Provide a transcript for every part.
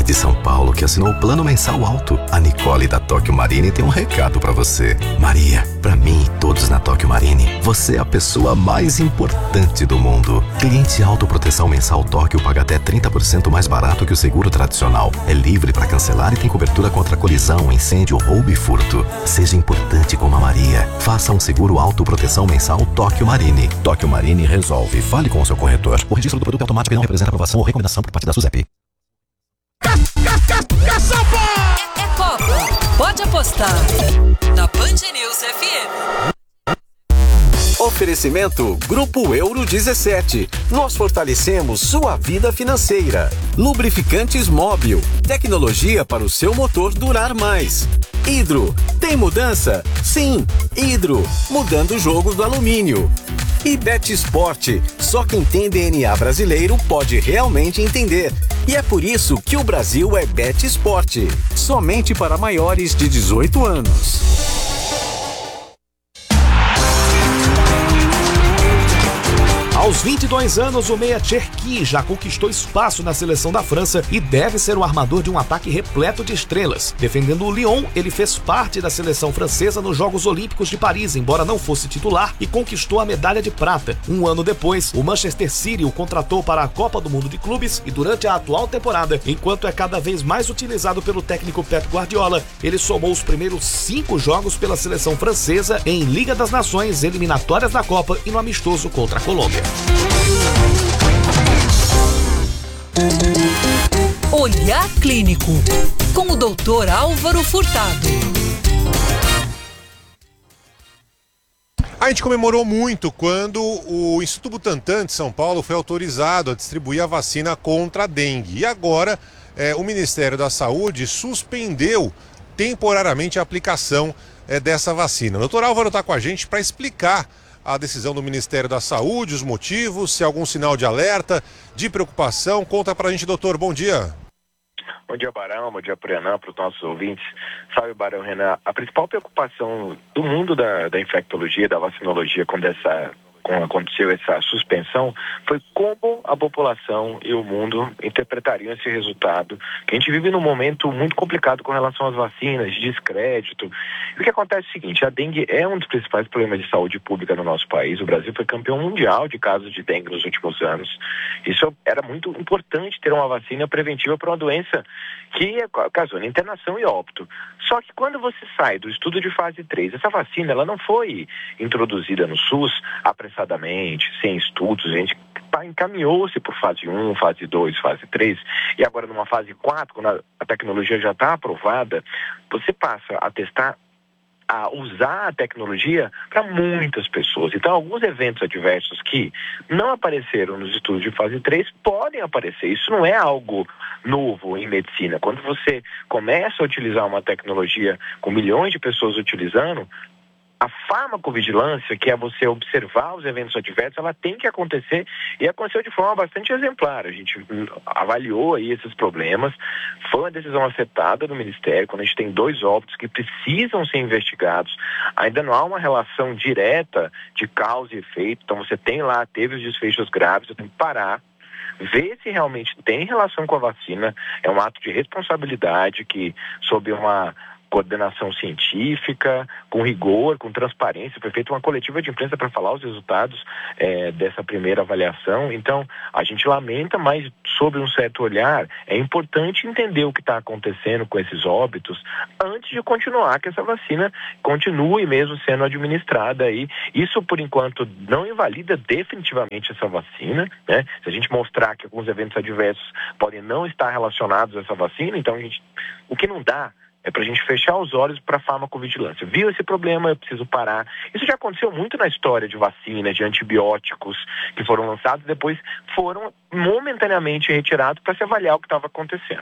de São Paulo que assinou o plano mensal alto. A Nicole da Tóquio Marine tem um recado pra você. Maria, pra mim e todos na Tóquio Marine, você é a pessoa mais importante do mundo. Cliente autoproteção mensal Tóquio paga até 30% mais barato que o seguro tradicional. É livre pra cancelar e tem cobertura contra colisão, incêndio, roubo e furto. Seja importante como a Maria. Faça um seguro autoproteção mensal Tóquio Marine. Tóquio Marine resolve. Fale com o seu corretor. O registro do produto é automático e não representa aprovação ou recomendação por parte da SUSEP. É Copa. Pode apostar. Na Band News FM. Oferecimento Grupo Euro 17. Nós fortalecemos sua vida financeira. Lubrificantes Móbil. Tecnologia para o seu motor durar mais. Hidro. Tem mudança? Sim. Hidro. Mudando o jogo do alumínio. E Bet Sport. Só quem tem DNA brasileiro pode realmente entender. E é por isso que o Brasil é Bet Sport. Somente para maiores de 18 anos. Aos 22 anos, o meia Cherki já conquistou espaço na seleção da França e deve ser o armador de um ataque repleto de estrelas. Defendendo o Lyon, ele fez parte da seleção francesa nos Jogos Olímpicos de Paris, embora não fosse titular, e conquistou a medalha de prata. Um ano depois, o Manchester City o contratou para a Copa do Mundo de Clubes e durante a atual temporada, enquanto é cada vez mais utilizado pelo técnico Pep Guardiola, ele somou os primeiros 5 jogos pela seleção francesa em Liga das Nações, eliminatórias da Copa e no amistoso contra a Colômbia. Olhar Clínico, com o Dr. Álvaro Furtado. A gente comemorou muito quando o Instituto Butantan de São Paulo foi autorizado a distribuir a vacina contra a dengue. E agora o Ministério da Saúde suspendeu temporariamente a aplicação dessa vacina. O doutor Álvaro está com a gente para explicar a decisão do Ministério da Saúde, os motivos, se há algum sinal de alerta, de preocupação. Conta pra gente, doutor. Bom dia. Bom dia, Barão. Bom dia, Prenan, para os nossos ouvintes. Salve, Barão Renan. A principal preocupação do mundo da infectologia, da vacinologia, quando aconteceu essa suspensão, foi como a população e o mundo interpretariam esse resultado. Que a gente vive num momento muito complicado com relação às vacinas, de descrédito. E o que acontece é o seguinte: a dengue é um dos principais problemas de saúde pública no nosso país. O Brasil foi campeão mundial de casos de dengue nos últimos anos. Isso era muito importante, ter uma vacina preventiva para uma doença que ocasiona internação e óbito. Só que quando você sai do estudo de fase 3, essa vacina ela não foi introduzida no SUS apressadamente, sem estudos. A gente encaminhou-se por fase 1, fase 2, fase 3, e agora numa fase 4, quando a tecnologia já está aprovada, você passa a testar, a usar a tecnologia para muitas pessoas. Então, alguns eventos adversos que não apareceram nos estudos de fase 3 podem aparecer. Isso não é algo novo em medicina. Quando você começa a utilizar uma tecnologia com milhões de pessoas utilizando, a farmacovigilância, que é você observar os eventos adversos, ela tem que acontecer, e aconteceu de forma bastante exemplar. A gente avaliou aí esses problemas, foi uma decisão acertada do Ministério. Quando a gente tem 2 óbitos que precisam ser investigados, ainda não há uma relação direta de causa e efeito, então você teve os desfechos graves, você tem que parar, ver se realmente tem relação com a vacina. É um ato de responsabilidade que, sob uma coordenação científica, com rigor, com transparência, foi feita uma coletiva de imprensa para falar os resultados dessa primeira avaliação. Então, a gente lamenta, mas sob um certo olhar, é importante entender o que está acontecendo com esses óbitos antes de continuar que essa vacina continue mesmo sendo administrada aí. Isso, por enquanto, não invalida definitivamente essa vacina, né? Se a gente mostrar que alguns eventos adversos podem não estar relacionados a essa vacina, então o que não dá é para a gente fechar os olhos para a farmacovigilância. Viu esse problema, eu preciso parar. Isso já aconteceu muito na história de vacinas, de antibióticos que foram lançados e depois foram momentaneamente retirados para se avaliar o que estava acontecendo.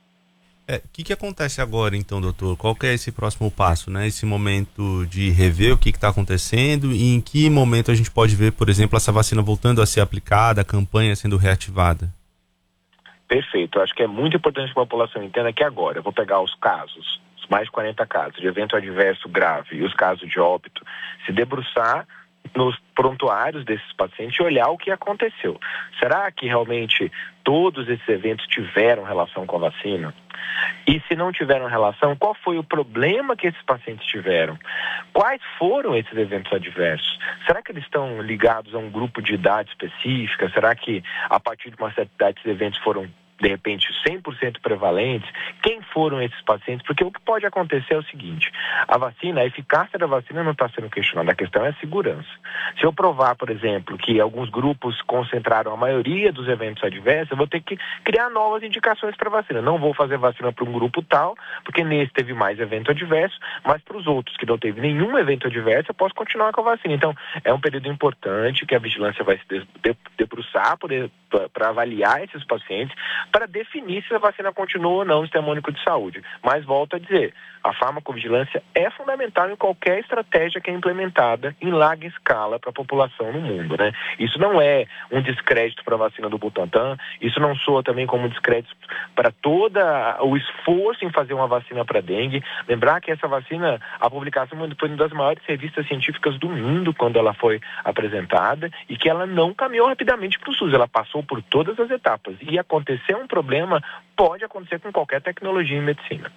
O que acontece agora, então, doutor? Qual que é esse próximo passo, né? Esse momento de rever o que está acontecendo e em que momento a gente pode ver, por exemplo, essa vacina voltando a ser aplicada, a campanha sendo reativada? Perfeito. Eu acho que é muito importante que a população entenda que agora eu vou pegar os casos, os mais de 40 casos de evento adverso grave e os casos de óbito, se debruçar nos prontuários desses pacientes e olhar o que aconteceu. Será que realmente todos esses eventos tiveram relação com a vacina? E se não tiveram relação, qual foi o problema que esses pacientes tiveram? Quais foram esses eventos adversos? Será que eles estão ligados a um grupo de idade específica? Será que a partir de uma certa idade esses eventos foram, de repente, 100% prevalentes? Quem foram esses pacientes? Porque o que pode acontecer é o seguinte: a eficácia da vacina não está sendo questionada, a questão é a segurança. Se eu provar, por exemplo, que alguns grupos concentraram a maioria dos eventos adversos, eu vou ter que criar novas indicações para vacina. Não vou fazer vacina para um grupo tal, porque nesse teve mais evento adverso, mas para os outros que não teve nenhum evento adverso, eu posso continuar com a vacina. Então, é um período importante que a vigilância vai se debruçar para avaliar esses pacientes, para definir se a vacina continua ou não no Sistema Único de Saúde. Mas volto a dizer, a farmacovigilância é fundamental em qualquer estratégia que é implementada em larga escala para a população no mundo, né? Isso não é um descrédito para a vacina do Butantan, isso não soa também como um descrédito para todo o esforço em fazer uma vacina para dengue. Lembrar que essa vacina, a publicação foi uma das maiores revistas científicas do mundo quando ela foi apresentada, e que ela não caminhou rapidamente para o SUS, ela passou por todas as etapas. E acontecer um problema pode acontecer com qualquer tecnologia em medicina.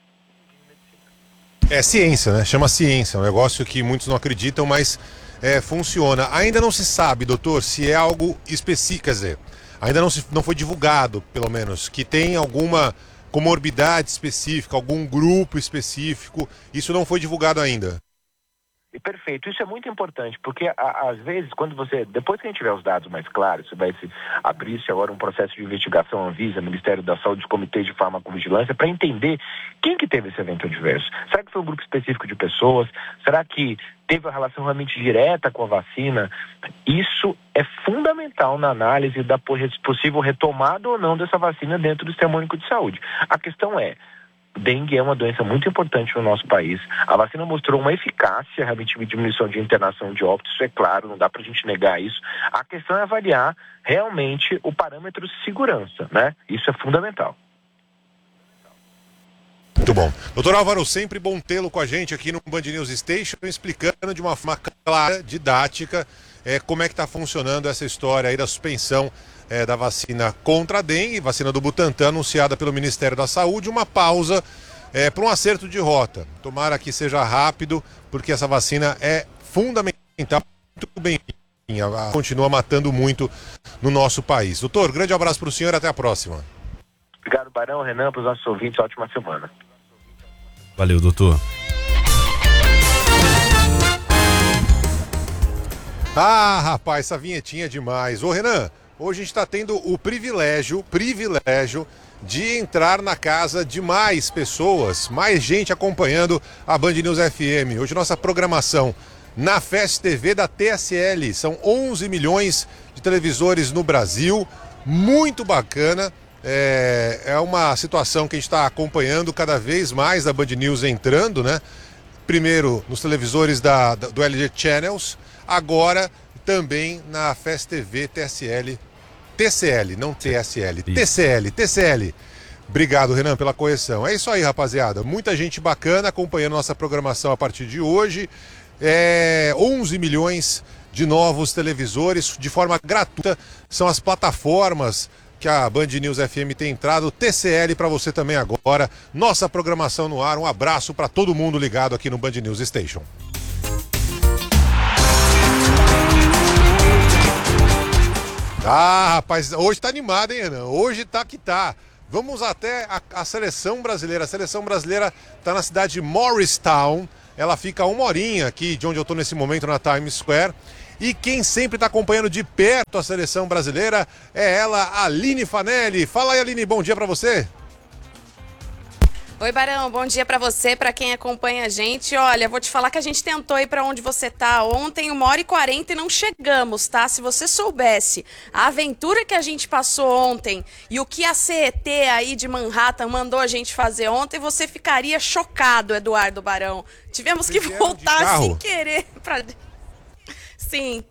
É ciência, né? Chama ciência, é um negócio que muitos não acreditam, mas funciona. Ainda não se sabe, doutor, se é algo específico, quer dizer, ainda não foi divulgado, pelo menos, que tem alguma comorbidade específica, algum grupo específico, isso não foi divulgado ainda. Perfeito, isso é muito importante, porque às vezes, depois que a gente tiver os dados mais claros, vai abrir-se agora um processo de investigação Anvisa, Ministério da Saúde, os comitês de farmacovigilância, para entender quem que teve esse evento adverso. Será que foi um grupo específico de pessoas? Será que teve uma relação realmente direta com a vacina? Isso é fundamental na análise da possível retomada ou não dessa vacina dentro do Sistema Único de Saúde. A questão é, dengue é uma doença muito importante no nosso país. A vacina mostrou uma eficácia, realmente uma diminuição de internação de óbito, isso é claro, não dá pra gente negar isso. A questão é avaliar realmente o parâmetro de segurança, né? Isso é fundamental. Muito bom. Doutor Álvaro, sempre bom tê-lo com a gente aqui no Band News Station, explicando de uma forma clara, didática, como é que está funcionando essa história aí da suspensão da vacina contra a dengue, vacina do Butantan, anunciada pelo Ministério da Saúde, uma pausa para um acerto de rota. Tomara que seja rápido, porque essa vacina é fundamental, muito bem, continua matando muito no nosso país. Doutor, grande abraço para o senhor e até a próxima. Obrigado, Barão, Renan, para os nossos ouvintes, ótima semana. Valeu, doutor. Ah, rapaz, essa vinhetinha é demais. Ô, Renan, hoje a gente está tendo o privilégio de entrar na casa de mais pessoas, mais gente acompanhando a Band News FM. Hoje nossa programação na Fast TV da TSL, são 11 milhões de televisores no Brasil, muito bacana. É uma situação que a gente está acompanhando cada vez mais da Band News entrando, né? Primeiro nos televisores do LG Channels, agora também na Fast TV TCL, não TSL, TCL. Obrigado, Renan, pela correção. É isso aí, rapaziada. Muita gente bacana acompanhando nossa programação a partir de hoje. 11 milhões de novos televisores de forma gratuita. São as plataformas que a Band News FM tem entrado. TCL para você também agora. Nossa programação no ar. Um abraço para todo mundo ligado aqui no Band News Station. Ah, rapaz, hoje tá animado, hein, Renan? Hoje tá que tá. Vamos até a seleção brasileira. A seleção brasileira tá na cidade de Morristown. Ela fica a 1 horinha aqui de onde eu tô nesse momento, na Times Square. E quem sempre tá acompanhando de perto a seleção brasileira é ela, Aline Fanelli. Fala aí, Aline, bom dia pra você. Oi, Barão, bom dia pra você, pra quem acompanha a gente. Olha, vou te falar que a gente tentou ir pra onde você tá ontem, 1h40 e não chegamos, tá? Se você soubesse a aventura que a gente passou ontem e o que a CET aí de Manhattan mandou a gente fazer ontem, você ficaria chocado, Eduardo Barão. Tivemos que voltar sem querer pra... Sim.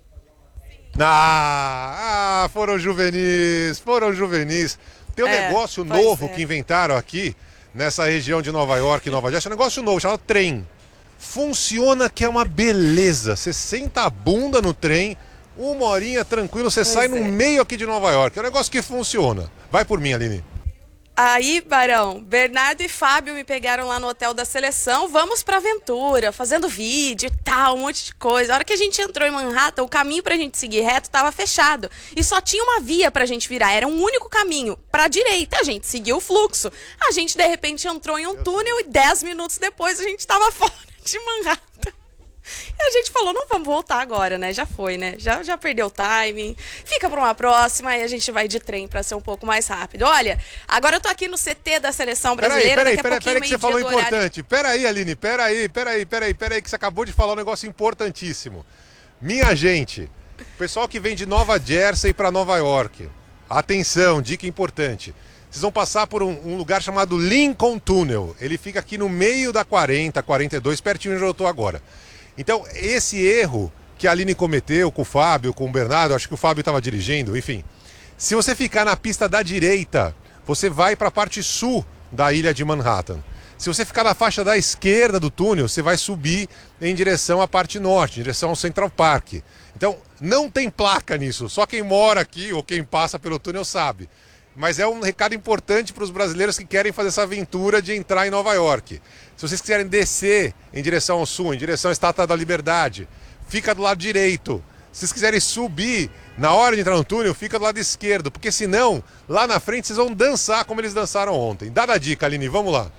Foram juvenis. Tem um negócio novo que inventaram aqui nessa região de Nova York e Nova Jersey, é um negócio novo, chamado trem. funciona que é uma beleza. Você senta a bunda no trem, 1 horinha tranquilo, você sai no meio aqui de Nova York. É um negócio que funciona. Vai por mim, Aline. Aí, Barão, Bernardo e Fábio me pegaram lá no hotel da seleção, vamos pra aventura, fazendo vídeo e tal, um monte de coisa. A hora que a gente entrou em Manhattan, o caminho pra gente seguir reto tava fechado. E só tinha uma via pra gente virar, era um único caminho, pra direita, a gente seguiu o fluxo. A gente, de repente, entrou em um túnel e 10 minutos depois a gente tava fora de Manhattan. E a gente falou, não vamos voltar agora, né? Já foi, né? Já perdeu o timing. Fica pra uma próxima e a gente vai de trem pra ser um pouco mais rápido. Olha, agora eu tô aqui no CT da Seleção Brasileira. Peraí, que você falou importante. Peraí, Aline, peraí, que você acabou de falar um negócio importantíssimo. Minha gente, o pessoal que vem de Nova Jersey pra Nova York, atenção, dica importante. Vocês vão passar por um lugar chamado Lincoln Tunnel. Ele fica aqui no meio da 40, 42, pertinho de onde eu tô agora. Então, esse erro que a Aline cometeu com o Fábio, com o Bernardo, acho que o Fábio estava dirigindo, enfim. Se você ficar na pista da direita, você vai para a parte sul da ilha de Manhattan. Se você ficar na faixa da esquerda do túnel, você vai subir em direção à parte norte, em direção ao Central Park. Então, não tem placa nisso. Só quem mora aqui ou quem passa pelo túnel sabe. Mas é um recado importante para os brasileiros que querem fazer essa aventura de entrar em Nova York. Se vocês quiserem descer em direção ao sul, em direção à Estátua da Liberdade, fica do lado direito. Se vocês quiserem subir, na hora de entrar no túnel, fica do lado esquerdo. Porque senão, lá na frente, vocês vão dançar como eles dançaram ontem. Dá a dica, Aline, vamos lá.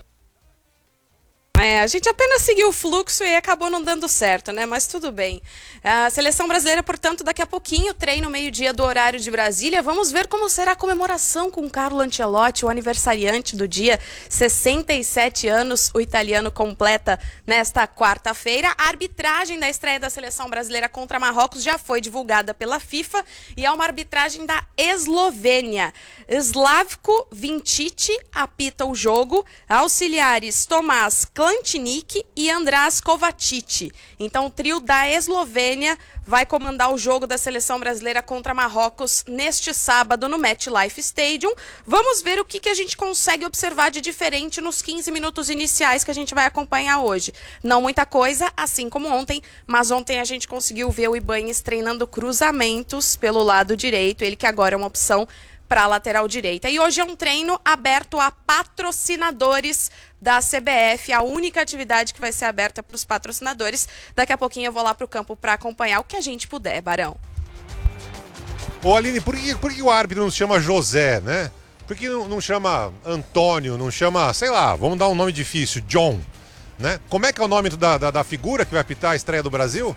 A gente apenas seguiu o fluxo e acabou não dando certo, né? Mas tudo bem. A Seleção Brasileira, portanto, daqui a pouquinho, treino meio-dia do horário de Brasília. Vamos ver como será a comemoração com Carlo Ancelotti, o aniversariante do dia. 67 anos, o italiano completa nesta quarta-feira. A arbitragem da estreia da Seleção Brasileira contra Marrocos já foi divulgada pela FIFA e é uma arbitragem da Eslovênia. Slavko Vincic apita o jogo. Auxiliares Tomás Klantnik e András Kovacic. Então o trio da Eslovênia vai comandar o jogo da Seleção Brasileira contra Marrocos neste sábado no MetLife Stadium. Vamos ver o que a gente consegue observar de diferente nos 15 minutos iniciais que a gente vai acompanhar hoje. Não muita coisa, assim como ontem, mas ontem a gente conseguiu ver o Ibañez treinando cruzamentos pelo lado direito, ele que agora é uma opção para a lateral direita. E hoje é um treino aberto a patrocinadores da CBF, a única atividade que vai ser aberta para os patrocinadores. Daqui a pouquinho eu vou lá para o campo para acompanhar o que a gente puder, Barão. Ô Aline, por que o árbitro não se chama José, né? Por que não chama Antônio, não chama, sei lá, vamos dar um nome difícil, John, né? Como é que é o nome da figura que vai apitar a estreia do Brasil?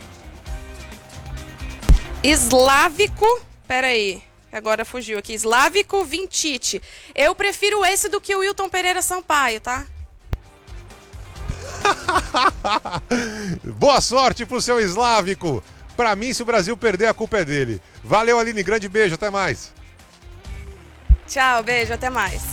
Slavko, peraí. Agora fugiu aqui. Slavko Vincic. Eu prefiro esse do que o Wilton Pereira Sampaio, tá? Boa sorte pro seu Slavko. Pra mim, se o Brasil perder, a culpa é dele. Valeu, Aline. Grande beijo. Até mais. Tchau, beijo. Até mais.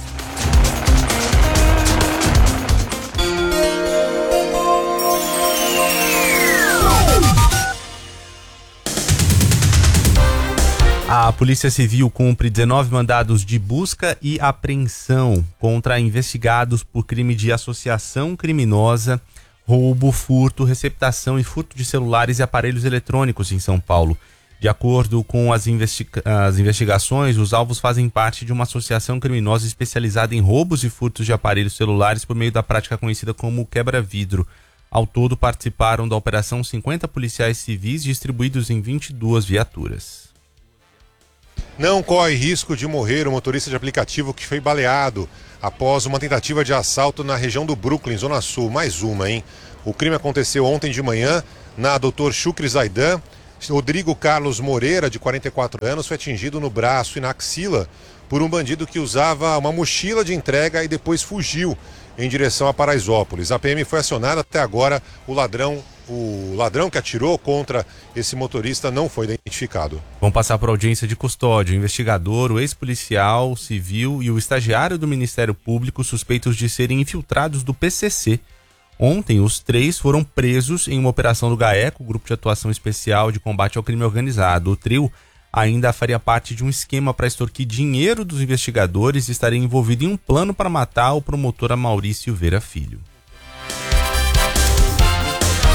A Polícia Civil cumpre 19 mandados de busca e apreensão contra investigados por crime de associação criminosa, roubo, furto, receptação e furto de celulares e aparelhos eletrônicos em São Paulo. De acordo com as investigações, os alvos fazem parte de uma associação criminosa especializada em roubos e furtos de aparelhos celulares por meio da prática conhecida como quebra-vidro. Ao todo, participaram da operação 50 policiais civis distribuídos em 22 viaturas. Não corre risco de morrer o motorista de aplicativo que foi baleado após uma tentativa de assalto na região do Brooklyn, Zona Sul. Mais uma, hein? O crime aconteceu ontem de manhã na Dr. Shukri Zaidan. Rodrigo Carlos Moreira, de 44 anos, foi atingido no braço e na axila por um bandido que usava uma mochila de entrega e depois fugiu em direção a Paraisópolis. A PM foi acionada. Até agora o ladrão que atirou contra esse motorista não foi identificado. Vão passar por audiência de custódia o investigador, o ex-policial civil e o estagiário do Ministério Público suspeitos de serem infiltrados do PCC. Ontem, os 3 foram presos em uma operação do GAECO, Grupo de Atuação Especial de Combate ao Crime Organizado. O trio ainda faria parte de um esquema para extorquir dinheiro dos investigadores e estaria envolvido em um plano para matar o promotor Amaury Silveira Filho.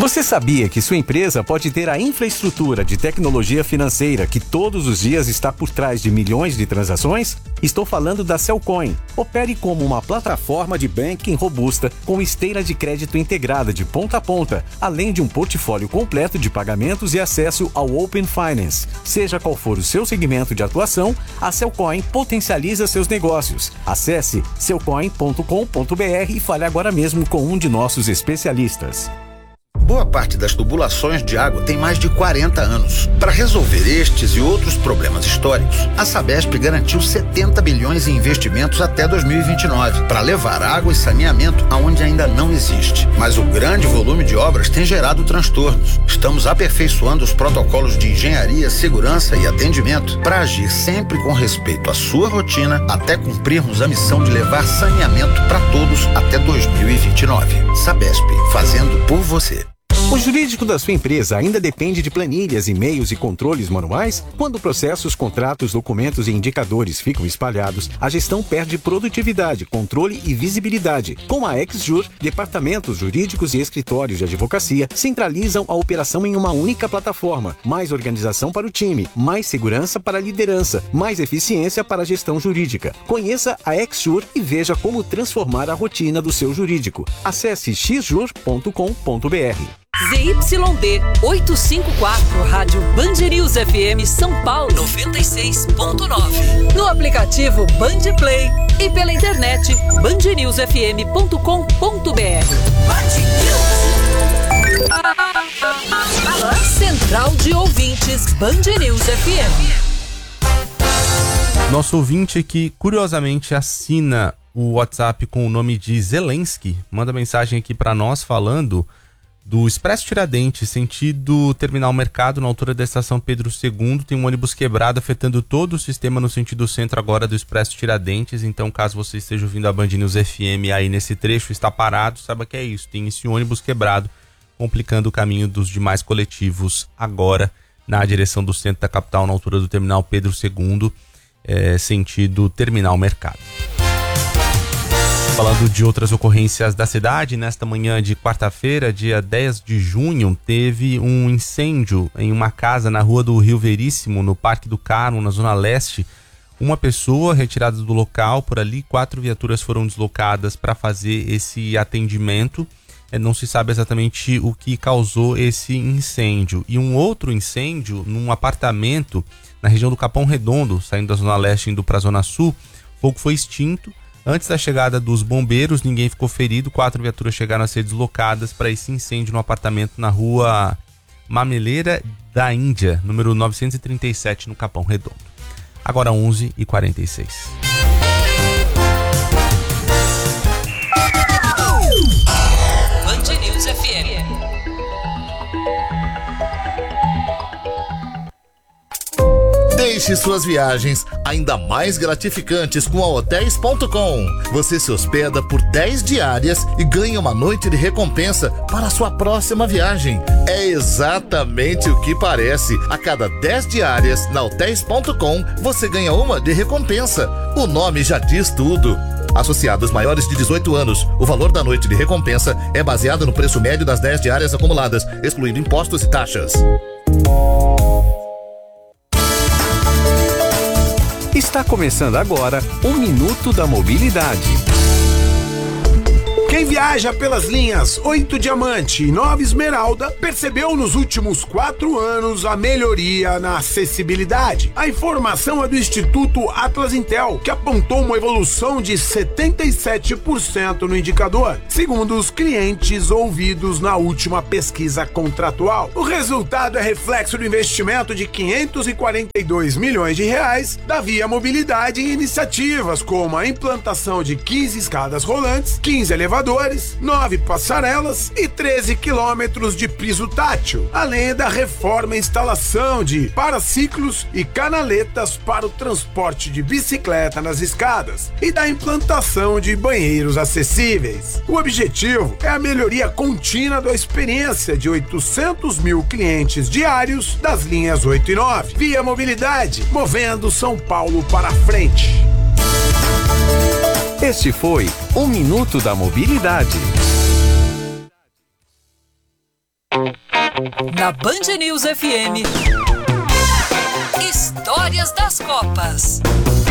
Você sabia que sua empresa pode ter a infraestrutura de tecnologia financeira que todos os dias está por trás de milhões de transações? Estou falando da Cellcoin. Opere como uma plataforma de banking robusta com esteira de crédito integrada de ponta a ponta, além de um portfólio completo de pagamentos e acesso ao Open Finance. Seja qual for o seu segmento de atuação, a Cellcoin potencializa seus negócios. Acesse cellcoin.com.br e fale agora mesmo com um de nossos especialistas. Boa parte das tubulações de água tem mais de 40 anos. Para resolver estes e outros problemas históricos, a Sabesp garantiu 70 bilhões em investimentos até 2029, para levar água e saneamento aonde ainda não existe. Mas o grande volume de obras tem gerado transtornos. Estamos aperfeiçoando os protocolos de engenharia, segurança e atendimento para agir sempre com respeito à sua rotina até cumprirmos a missão de levar saneamento para todos até 2029. Sabesp, fazendo por você. O jurídico da sua empresa ainda depende de planilhas, e-mails e controles manuais? Quando processos, contratos, documentos e indicadores ficam espalhados, a gestão perde produtividade, controle e visibilidade. Com a XJur, departamentos jurídicos e escritórios de advocacia centralizam a operação em uma única plataforma. Mais organização para o time, mais segurança para a liderança, mais eficiência para a gestão jurídica. Conheça a XJur e veja como transformar a rotina do seu jurídico. Acesse xjur.com.br. ZYD 854, Rádio Band News FM São Paulo 96.9. No aplicativo Band Play e pela internet bandnewsfm.com.br. Central de Ouvintes Band News FM. Nosso ouvinte aqui, curiosamente, assina o WhatsApp com o nome de Zelensky. Manda mensagem aqui para nós falando do Expresso Tiradentes, sentido Terminal Mercado, na altura da estação Pedro II, tem um ônibus quebrado afetando todo o sistema no sentido centro agora do Expresso Tiradentes. Então, caso você esteja ouvindo a Band News FM aí nesse trecho, está parado, saiba que é isso, tem esse ônibus quebrado complicando o caminho dos demais coletivos agora na direção do centro da capital, na altura do Terminal Pedro II, sentido Terminal Mercado. Falando de outras ocorrências da cidade, nesta manhã de quarta-feira, dia 10 de junho, teve um incêndio em uma casa na rua do Rio Veríssimo, no Parque do Carmo, na Zona Leste. Uma pessoa retirada do local, por ali 4 viaturas foram deslocadas para fazer esse atendimento. Não se sabe exatamente o que causou esse incêndio. E um outro incêndio num apartamento na região do Capão Redondo, saindo da Zona Leste e indo para a Zona Sul. O fogo foi extinto. Antes da chegada dos bombeiros, ninguém ficou ferido. 4 viaturas chegaram a ser deslocadas para esse incêndio no apartamento na rua Mameleira da Índia, número 937, no Capão Redondo. Agora 11h46. Band News FM. Deixe suas viagens ainda mais gratificantes com a Hotels.com. Você se hospeda por 10 diárias e ganha uma noite de recompensa para a sua próxima viagem. É exatamente o que parece. A cada 10 diárias na Hotels.com, você ganha uma de recompensa. O nome já diz tudo. Associados maiores de 18 anos, o valor da noite de recompensa é baseado no preço médio das 10 diárias acumuladas, excluindo impostos e taxas. Está começando agora o Minuto da Mobilidade. Quem viaja pelas linhas 8 Diamante e 9 Esmeralda percebeu nos últimos 4 anos a melhoria na acessibilidade. A informação é do Instituto Atlas Intel, que apontou uma evolução de 77% no indicador, segundo os clientes ouvidos na última pesquisa contratual. O resultado é reflexo do investimento de 542 milhões de reais da Via Mobilidade em iniciativas como a implantação de 15 escadas rolantes, 15 elevadores, 9 passarelas e 13 quilômetros de piso tátil, além da reforma e instalação de paraciclos e canaletas para o transporte de bicicleta nas escadas e da implantação de banheiros acessíveis. O objetivo é a melhoria contínua da experiência de 800 mil clientes diários das linhas 8 e 9. Via Mobilidade, movendo São Paulo para frente. Este foi o Minuto da Mobilidade. Na Band News FM, Histórias das Copas.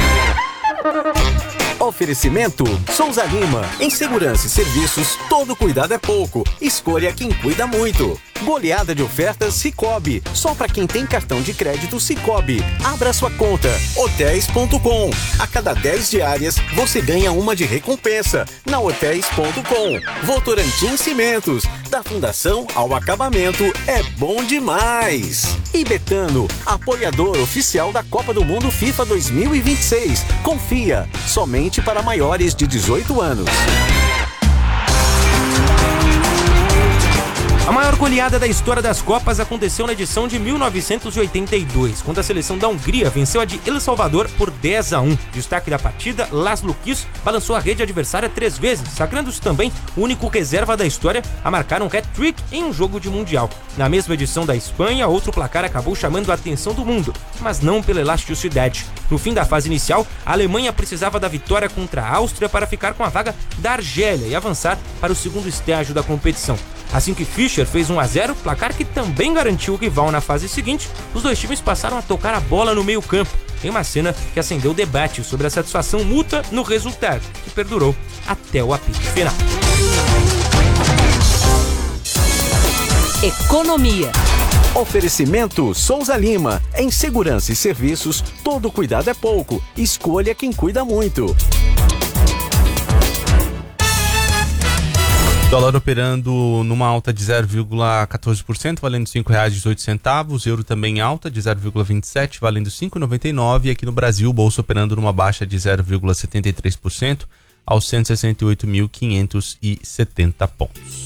Oferecimento Souza Lima. Em segurança e serviços, todo cuidado é pouco. Escolha quem cuida muito. Goleada de ofertas Sicoob. Só para quem tem cartão de crédito Sicoob. Abra sua conta. Hotéis.com. A cada 10 diárias, você ganha uma de recompensa. Na Hotéis.com. Votorantim Cimentos. Da fundação ao acabamento, é bom demais. E Betano, apoiador oficial da Copa do Mundo FIFA 2026. Confia, somente para maiores de 18 anos. A maior goleada da história das Copas aconteceu na edição de 1982, quando a seleção da Hungria venceu a de El Salvador por 10-1. Destaque da partida, Laszlo Kiss balançou a rede adversária 3 vezes, sagrando-se também o único reserva da história a marcar um hat-trick em um jogo de Mundial. Na mesma edição da Espanha, outro placar acabou chamando a atenção do mundo, mas não pela elasticidade. No fim da fase inicial, a Alemanha precisava da vitória contra a Áustria para ficar com a vaga da Argélia e avançar para o segundo estágio da competição. Assim que Fischer fez 1-0, placar que também garantiu o rival na fase seguinte, os dois times passaram a tocar a bola no meio-campo, em uma cena que acendeu debate sobre a satisfação mútua no resultado, que perdurou até o apito final. Economia. Oferecimento Souza Lima. Em segurança e serviços, todo cuidado é pouco. Escolha quem cuida muito. Dólar operando numa alta de 0,14%, valendo R$ 5,18. Euro também alta de 0,27%, valendo R$ 5,99. E aqui no Brasil, bolsa operando numa baixa de 0,73%, aos 168.570 pontos.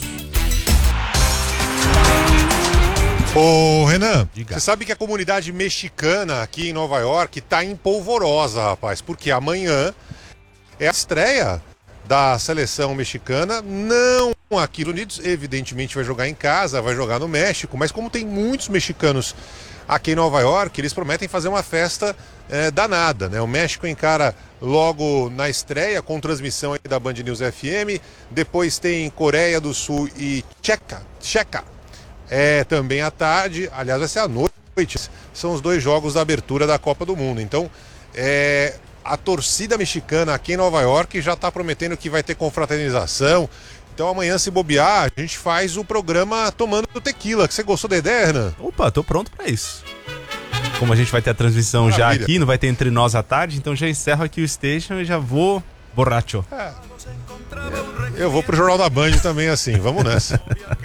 Ô Renan, você sabe que a comunidade mexicana aqui em Nova York tá empolvorosa, rapaz, porque amanhã é a estreia da seleção mexicana, não aqui nos Unidos, evidentemente vai jogar em casa, vai jogar no México, mas como tem muitos mexicanos aqui em Nova York, eles prometem fazer uma festa danada, né? O México encara logo na estreia, com transmissão aí da Band News FM, depois tem Coreia do Sul e Tcheca, também à tarde, aliás vai ser à noite, são os 2 jogos da abertura da Copa do Mundo, então a torcida mexicana aqui em Nova York já está prometendo que vai ter confraternização. Então amanhã, se bobear, a gente faz o programa tomando tequila. Que você gostou da ideia, Renan? Opa, tô pronto para isso. Como a gente vai ter a transmissão já aqui, não vai ter Entre Nós à tarde, então já encerro aqui o Station e já vou borracho. Eu vou pro Jornal da Band também assim, vamos nessa.